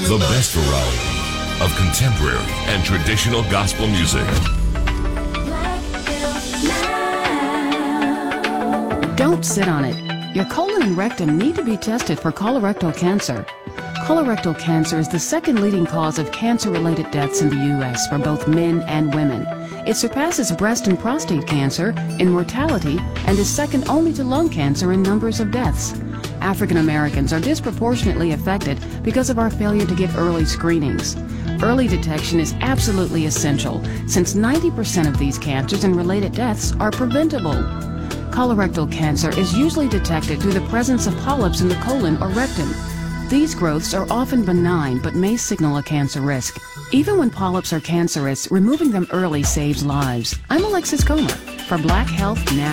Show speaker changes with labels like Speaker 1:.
Speaker 1: The best variety of contemporary and traditional gospel music.
Speaker 2: Don't sit on it. Your colon and rectum need to be tested for colorectal cancer. Colorectal cancer is the second leading cause of cancer-related deaths in the U.S. for both men and women. It surpasses breast and prostate cancer in mortality and is second only to lung cancer in numbers of deaths. African Americans are disproportionately affected because of our failure to get early screenings. Early detection is absolutely essential since 90% of these cancers and related deaths are preventable. Colorectal cancer is usually detected through the presence of polyps in the colon or rectum. These growths are often benign but may signal a cancer risk. Even when polyps are cancerous, removing them early saves lives. I'm Alexis Comer for Black Health Now.